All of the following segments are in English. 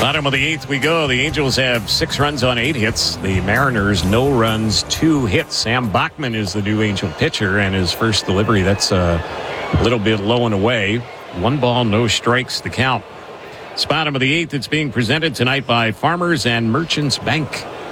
Bottom of the eighth we go. The Angels have 6 runs on 8 hits. The Mariners, no runs, 2 hits. Sam Bachman is the new Angel pitcher, and his first delivery, that's a little bit low and away. 1 ball, no strikes to count. It's bottom of the eighth. It's being presented tonight by Farmers and Merchants Bank.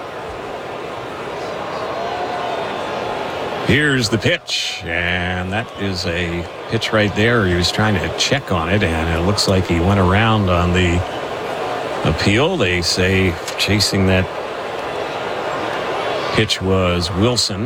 Here's the pitch, and that is a pitch right there. He was trying to check on it, and it looks like he went around on the appeal. They say chasing that pitch was Wilson.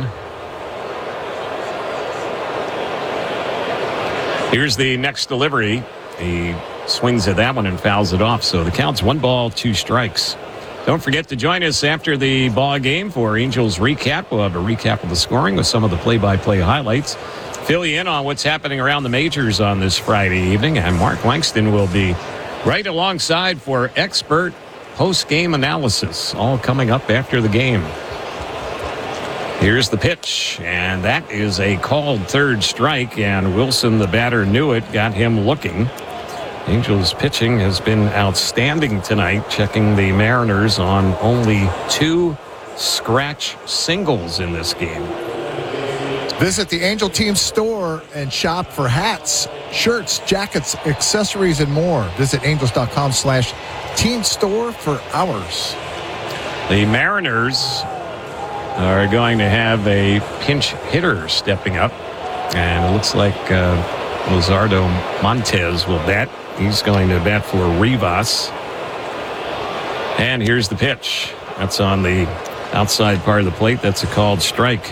Here's the next delivery. He swings at that one and fouls it off. So the count's 1 ball, 2 strikes. Don't forget to join us after the ball game for Angels Recap. We'll have a recap of the scoring with some of the play-by-play highlights. Fill you in on what's happening around the majors on this Friday evening. And Mark Langston will be right alongside for expert post-game analysis, all coming up after the game. Here's the pitch, and that is a called third strike, and Wilson, the batter, knew it, got him looking. Angels pitching has been outstanding tonight, checking the Mariners on only 2 scratch singles in this game. Visit the Angel Team store and shop for hats, shirts, jackets, accessories, and more. Visit angels.com/team store for hours. The Mariners are going to have a pinch hitter stepping up, and it looks like Luzardo Montes will bat. He's going to bat for Rivas. And here's the pitch. That's on the outside part of the plate. That's a called strike.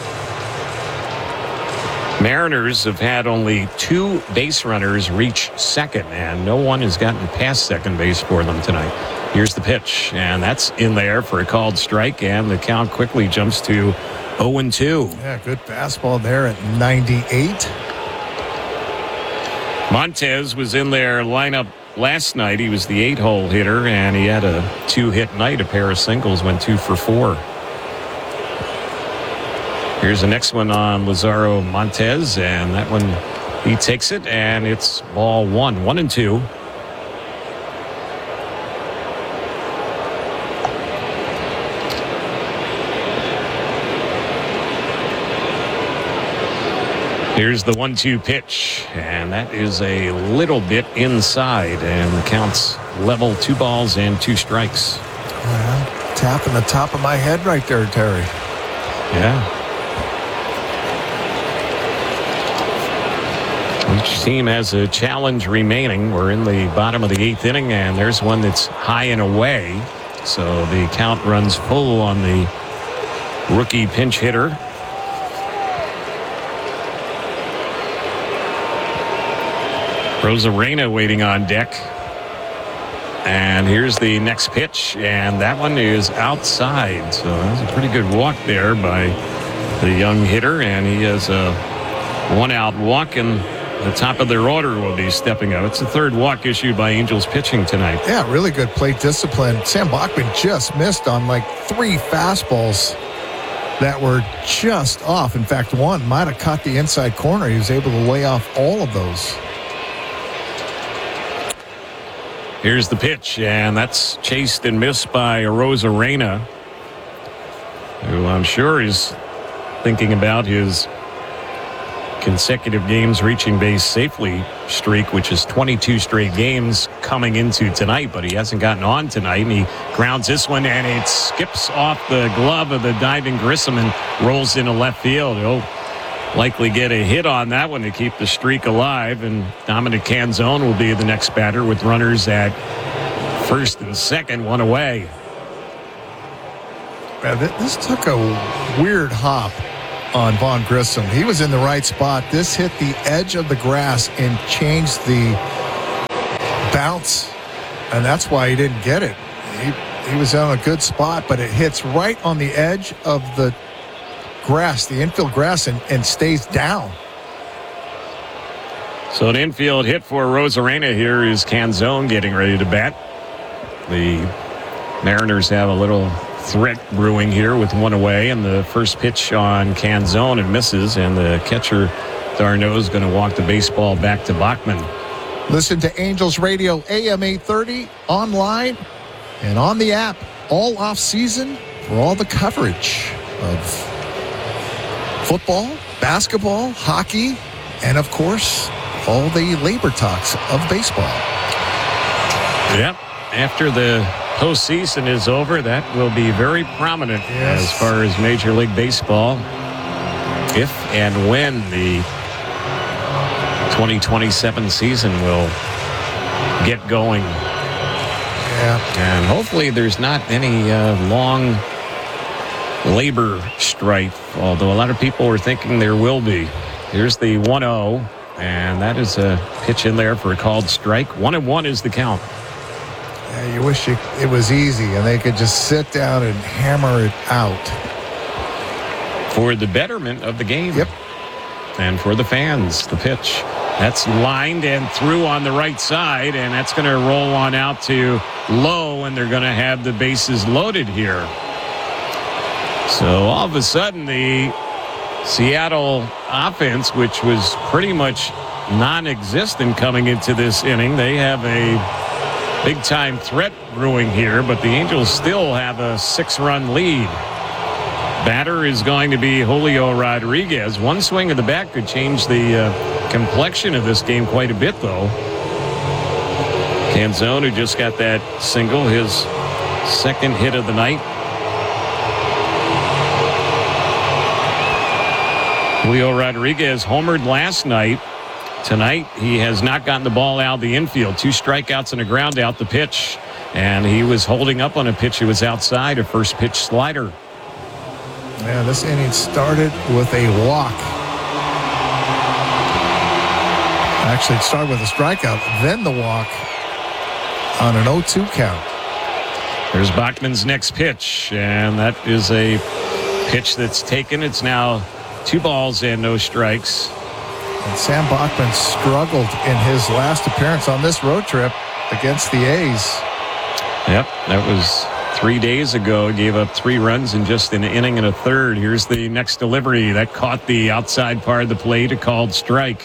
Mariners have had only 2 base runners reach second, and no one has gotten past second base for them tonight. Here's the pitch, and that's in there for a called strike, and the count quickly jumps to 0-2. Yeah, good fastball there at 98. Montez was in their lineup last night. He was the 8-hole hitter, and he had a 2-hit night, a pair of singles, went 2 for 4. Here's the next one on Luzardo Montes, and that one, he takes it, and it's ball 1, 1-2. Here's the 1-2 pitch, and that is a little bit inside, and the count's level, 2 balls and 2 strikes. Yeah, tapping the top of my head right there, Terry. Yeah. Each team has a challenge remaining. We're in the bottom of the 8th inning, and there's one that's high and away. So the count runs full on the rookie pinch hitter. Rosarena waiting on deck. And here's the next pitch, and that one is outside. So that's a pretty good walk there by the young hitter, and he has a 1-out walk, and the top of their order will be stepping up. It's the 3rd walk issued by Angels pitching tonight. Yeah, really good plate discipline. Sam Bachman just missed on like 3 fastballs that were just off. In fact, one might have caught the inside corner. He was able to lay off all of those. Here's the pitch, and that's chased and missed by Rosarena, who I'm sure is thinking about his consecutive games reaching base safely streak, which is 22 straight games coming into tonight, but he hasn't gotten on tonight, and he grounds this one, and it skips off the glove of the diving Grissom and rolls into left field. He'll likely get a hit on that one to keep the streak alive, and Dominic Canzone will be the next batter with runners at first and second, 1 away. This took a weird hop on Vaughn Grissom. He was in the right spot. This hit the edge of the grass and changed the bounce, and that's why he didn't get it. He was on a good spot, but it hits right on the edge of the grass, the infield grass, and stays down. So an infield hit for Rosarena. Here is Canzone getting ready to bat. The Mariners have a little threat brewing here with 1 away, and the first pitch on Canzone and misses, and the catcher Darno is going to walk the baseball back to Bachman. Listen to Angels Radio AM 830 online and on the app all off season for all the coverage of football, basketball, hockey, and of course, all the labor talks of baseball. Yep. After the postseason is over, that will be very prominent as far as Major League Baseball. If and when the 2027 season will get going. Yeah. And hopefully there's not any long labor strife, although a lot of people are thinking there will be. Here's the 1-0, and that is a pitch in there for a called strike. 1-1 is the count. Yeah, you wish it was easy and they could just sit down and hammer it out. For the betterment of the game. Yep. And for the fans, the pitch. That's lined and through on the right side, and that's going to roll on out to low, and they're going to have the bases loaded here. So all of a sudden, the Seattle offense, which was pretty much non-existent coming into this inning, they have a big-time threat brewing here, but the Angels still have a 6-run lead. Batter is going to be Julio Rodriguez. One swing of the bat could change the complexion of this game quite a bit, though. Canzone, who just got that single, his second hit of the night. Julio Rodriguez homered last night. Tonight, he has not gotten the ball out of the infield. 2 strikeouts and a ground out the pitch. And he was holding up on a pitch that was outside, a first pitch slider. Yeah, this inning started with a walk. Actually, it started with a strikeout, then the walk on an 0-2 count. There's Bachman's next pitch, and that is a pitch that's taken. It's now 2 balls and no strikes. And Sam Bachman struggled in his last appearance on this road trip against the A's. Yep, that was 3 days ago. Gave up 3 runs in just an inning and a third. Here's the next delivery. That caught the outside part of the plate, a called strike.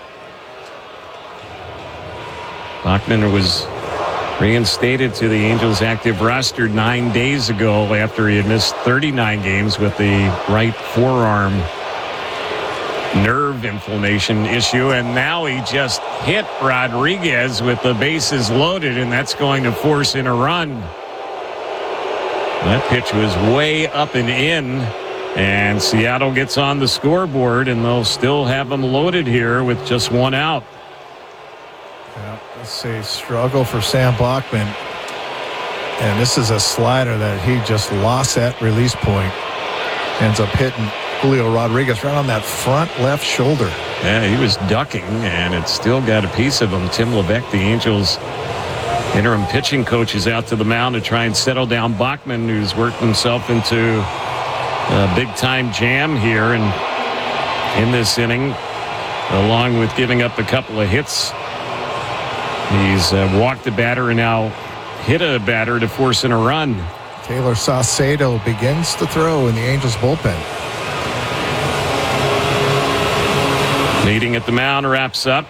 Bachman was reinstated to the Angels active roster 9 days ago after he had missed 39 games with the right forearm nerve inflammation issue, and now he just hit Rodriguez with the bases loaded, and that's going to force in a run. That pitch was way up and in, and Seattle gets on the scoreboard, and they'll still have them loaded here with just 1 out. Yeah, let's see, struggle for Sam Bachman, and this is a slider that he just lost at release point. Ends up hitting Julio Rodriguez right on that front left shoulder. Yeah, he was ducking, and it still got a piece of him. Tim Lebeck, the Angels' interim pitching coach, is out to the mound to try and settle down Bachman, who's worked himself into a big-time jam here and in this inning, along with giving up a couple of hits. He's walked the batter and now hit a batter to force in a run. Taylor Saucedo begins to throw in the Angels bullpen. Meeting at the mound wraps up.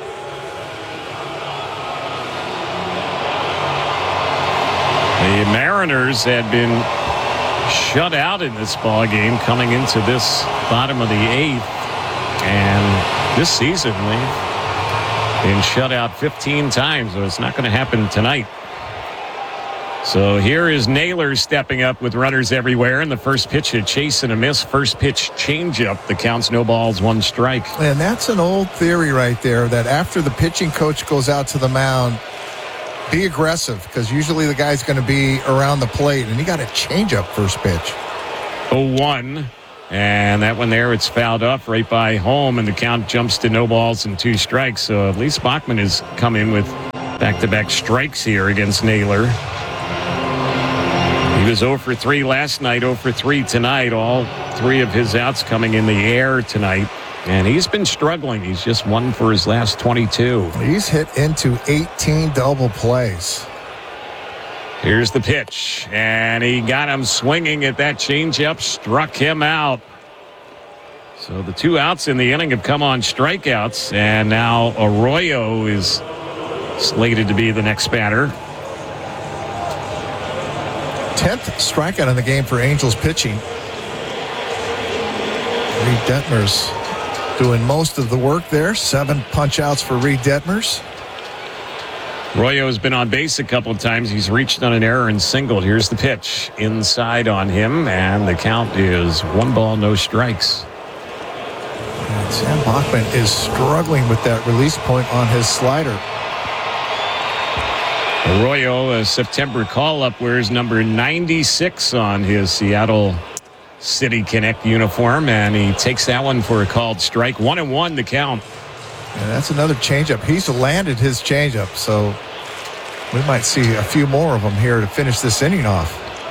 The Mariners had been shut out in this ball game coming into this bottom of the 8th, and this season they've been shut out 15 times, so it's not going to happen tonight. So here is Naylor stepping up with runners everywhere, and the first pitch, a chase and a miss. First pitch changeup. The count's no balls, 1 strike. And that's an old theory right there, that after the pitching coach goes out to the mound, be aggressive, because usually the guy's going to be around the plate, and he got a changeup first pitch. 0-1, and that one there, it's fouled off right by home, and the count jumps to no balls and 2 strikes. So at least Bachman has come in with back-to-back strikes here against Naylor. He was 0 for 3 last night, 0 for 3 tonight. All 3 of his outs coming in the air tonight. And he's been struggling. He's just 1 for his last 22. He's hit into 18 double plays. Here's the pitch. And he got him swinging at that changeup, struck him out. So the 2 outs in the inning have come on strikeouts. And now Arroyo is slated to be the next batter. 10th strikeout in the game for Angels pitching. Reed Detmers doing most of the work there. 7 punch-outs for Reed Detmers. Arroyo has been on base a couple of times. He's reached on an error and singled. Here's the pitch inside on him, and the count is 1 ball, no strikes. And Sam Bachman is struggling with that release point on his slider. Arroyo, a September call-up, wears number 96 on his Seattle City Connect uniform, and he takes that one for a called strike. 1-1 the count. And that's another changeup. He's landed his changeup, so we might see a few more of them here to finish this inning off.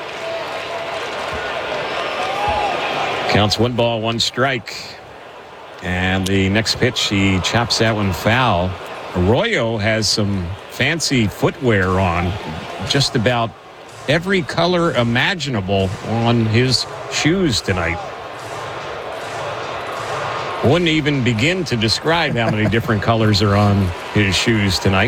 Counts 1 ball, 1 strike. And the next pitch, he chops that one foul. Arroyo has some fancy footwear on, just about every color imaginable on his shoes tonight. Wouldn't even begin to describe how many different colors are on his shoes tonight.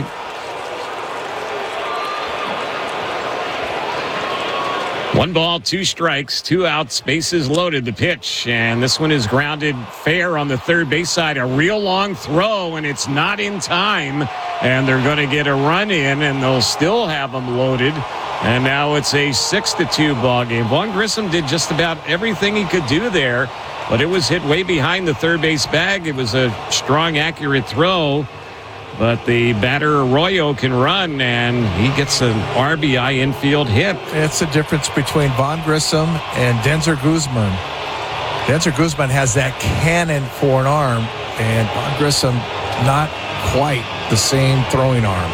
One ball, 2 strikes, 2 outs, bases loaded. The pitch, and this one is grounded fair on the third base side. A real long throw, and it's not in time. And they're going to get a run in, and they'll still have them loaded. And now it's a 6-2 ball game. Vaughn Grissom did just about everything he could do there, but it was hit way behind the third base bag. It was a strong, accurate throw, but the batter Arroyo can run, and he gets an RBI infield hit. It's the difference between Vaughn Grissom and Denzer Guzman. Denzer Guzman has that cannon for an arm, and Vaughn Grissom not quite the same throwing arm.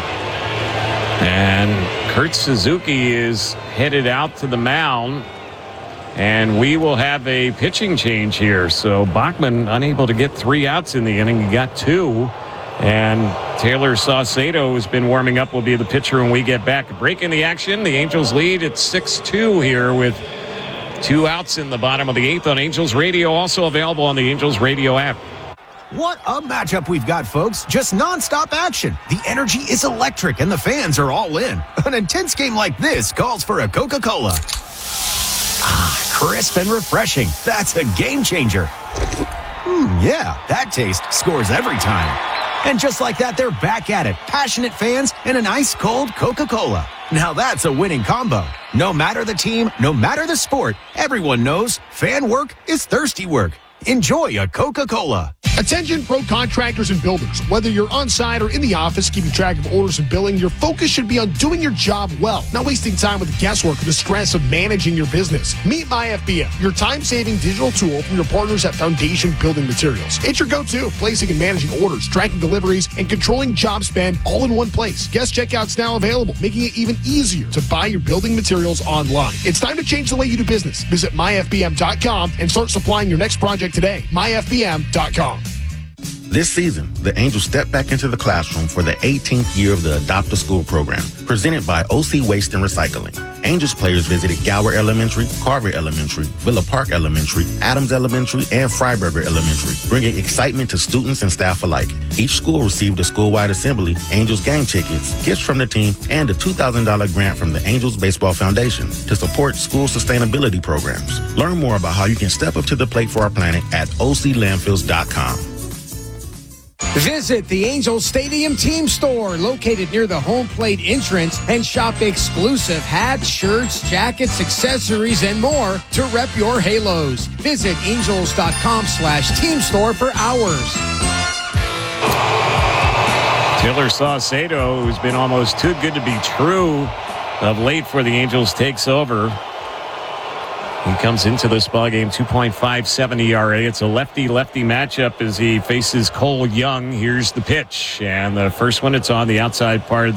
And Kurt Suzuki is headed out to the mound, and we will have a pitching change here. So Bachman unable to get 3 outs in the inning. He got 2. And Taylor Saucedo, who's been warming up, will be the pitcher when we get back. A break in the action. The Angels lead at 6-2 here with 2 outs in the bottom of the 8th on Angels Radio. Also available on the Angels Radio app. What a matchup we've got, folks. Just nonstop action. The energy is electric, and the fans are all in. An intense game like this calls for a Coca-Cola. Ah, crisp and refreshing. That's a game changer. Yeah, that taste scores every time. And just like that, they're back at it. Passionate fans and an ice-cold Coca-Cola. Now that's a winning combo. No matter the team, no matter the sport, everyone knows fan work is thirsty work. Enjoy a Coca-Cola. Attention pro contractors and builders. Whether you're on site or in the office keeping track of orders and billing, your focus should be on doing your job well, not wasting time with the guesswork or the stress of managing your business. Meet MyFBM, your time-saving digital tool from your partners at Foundation Building Materials. It's your go-to, placing and managing orders, tracking deliveries, and controlling job spend all in one place. Guest checkout's now available, making it even easier to buy your building materials online. It's time to change the way you do business. Visit myfbm.com and start supplying your next project today. myfbm.com. This season, the Angels step back into the classroom for the 18th year of the Adopt a School program, presented by OC Waste and Recycling. Angels players visited Gower Elementary, Carver Elementary, Villa Park Elementary, Adams Elementary, and Freiberger Elementary, bringing excitement to students and staff alike. Each school received a school-wide assembly, Angels game tickets, gifts from the team, and a $2,000 grant from the Angels Baseball Foundation to support school sustainability programs. Learn more about how you can step up to the plate for our planet at oclandfills.com. Visit the Angels Stadium Team Store located near the home plate entrance and shop exclusive hats, shirts, jackets, accessories, and more to rep your Halos. Visit angels.com/team store for hours. Taylor Saucedo, who's been almost too good to be true of late for the Angels, takes over. He comes into this ballgame 2.57 ERA. It's a lefty-lefty matchup as he faces Cole Young. Here's the pitch, and the first one, it's on the outside part of the